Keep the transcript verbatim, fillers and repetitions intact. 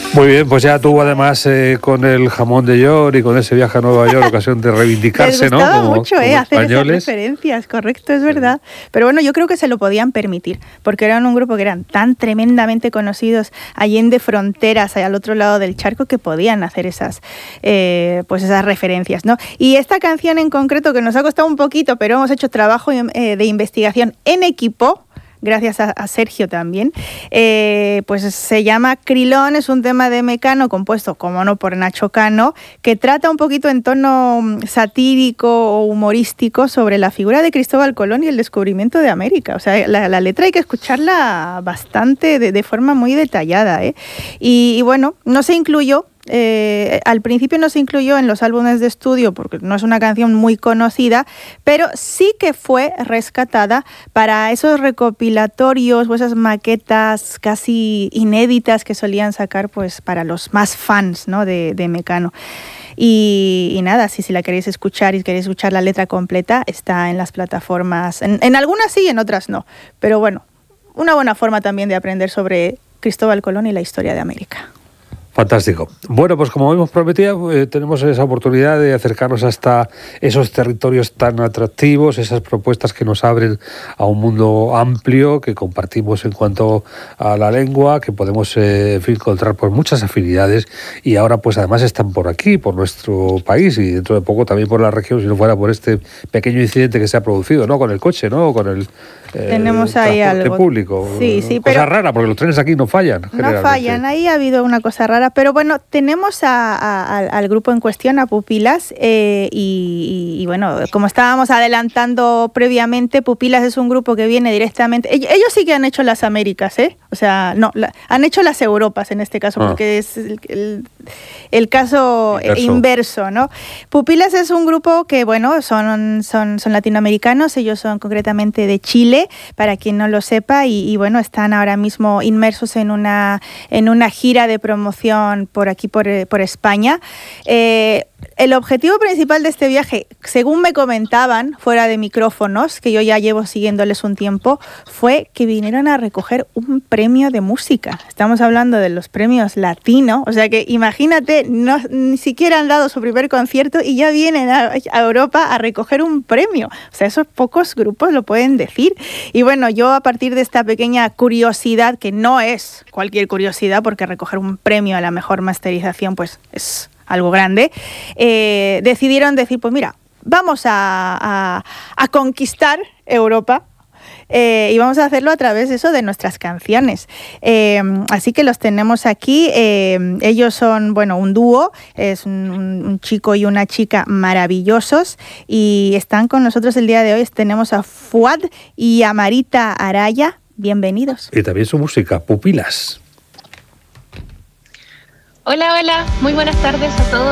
Muy bien, pues ya tuvo además eh, con el jamón de York y con ese viaje a Nueva York ocasión de reivindicarse, Les ¿no? gustaba Como, mucho, como eh, hacer españoles. esas referencias, correcto, es verdad. Pero bueno, yo creo que se lo podían permitir, porque eran un grupo que eran tan tremendamente conocidos allende fronteras, al otro lado del charco, que podían hacer esas, eh, pues esas referencias, ¿no? Y esta canción en concreto, que nos ha costado un poquito, pero hemos hecho trabajo eh, de investigación en equipo, gracias a, a Sergio también, eh, pues se llama Crilón, es un tema de Mecano compuesto, como no, por Nacho Cano, que trata un poquito en tono satírico o humorístico sobre la figura de Cristóbal Colón y el descubrimiento de América. O sea, la, la letra hay que escucharla bastante, de, de forma muy detallada, ¿eh? Y, y bueno, no se incluyó. Eh, al principio no se incluyó en los álbumes de estudio porque no es una canción muy conocida, pero sí que fue rescatada para esos recopilatorios o esas maquetas casi inéditas que solían sacar pues para los más fans, ¿no? de, de Mecano. Y, y nada, si, si la queréis escuchar y queréis escuchar la letra completa, está en las plataformas. En, en algunas sí, en otras no. Pero bueno, una buena forma también de aprender sobre Cristóbal Colón y la historia de América. Fantástico. Bueno, pues como hemos prometido, eh, tenemos esa oportunidad de acercarnos hasta esos territorios tan atractivos, esas propuestas que nos abren a un mundo amplio, que compartimos en cuanto a la lengua, que podemos eh, en fin, encontrar por muchas afinidades y ahora pues además están por aquí, por nuestro país y dentro de poco también por la región, si no fuera por este pequeño incidente que se ha producido, ¿no? Con el coche, ¿no? Con el eh, Tenemos ahí transporte algo público. Sí, sí, cosa pero rara, porque los trenes aquí no fallan. No fallan, ahí ha habido una cosa rara, pero bueno, tenemos a, a, al grupo en cuestión, a Pupilas, eh, y, y, y bueno, como estábamos adelantando previamente, Pupilas es un grupo que viene directamente, ellos, ellos sí que han hecho las Américas, ¿eh? O sea, no, la, han hecho las Europas en este caso, ah. porque es el, el, el caso inverso. inverso, ¿no? Pupilas es un grupo que, bueno, son, son, son latinoamericanos, ellos son concretamente de Chile, para quien no lo sepa, y, y bueno, están ahora mismo inmersos en una, en una gira de promoción por aquí, por, por España. Eh, el objetivo principal de este viaje, según me comentaban, fuera de micrófonos, que yo ya llevo siguiéndoles un tiempo, fue que vinieron a recoger un premio de música. Estamos hablando de los premios Latino, o sea que imagínate, no, ni siquiera han dado su primer concierto y ya vienen a, a Europa a recoger un premio. O sea, esos pocos grupos lo pueden decir. Y bueno, yo a partir de esta pequeña curiosidad, que no es cualquier curiosidad, porque recoger un premio a la mejor masterización pues es algo grande, eh, decidieron decir, pues mira, vamos a, a, a conquistar Europa. Eh, y vamos a hacerlo a través de eso, de nuestras canciones. Eh, así que los tenemos aquí. Eh, ellos son, bueno, un dúo, es un, un chico y una chica maravillosos y están con nosotros el día de hoy. Tenemos a Fuad y a Marita Araya. Bienvenidos. Y también su música, Pupilas. Hola, hola, muy buenas tardes a todos.